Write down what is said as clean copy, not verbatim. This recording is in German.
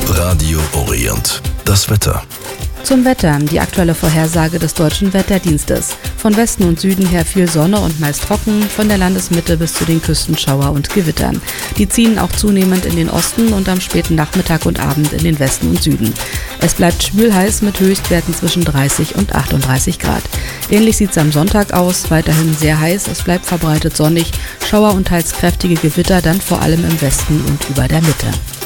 Radio Orient. Das Wetter. Zum Wetter, die aktuelle Vorhersage des Deutschen Wetterdienstes. Von Westen und Süden her viel Sonne und meist trocken, von der Landesmitte bis zu den Küsten Schauer und Gewittern. Die ziehen auch zunehmend in den Osten und am späten Nachmittag und Abend in den Westen und Süden. Es bleibt schwülheiß mit Höchstwerten zwischen 30 und 38 Grad. Ähnlich sieht es am Sonntag aus, weiterhin sehr heiß, es bleibt verbreitet sonnig, Schauer und teils kräftige Gewitter dann vor allem im Westen und über der Mitte.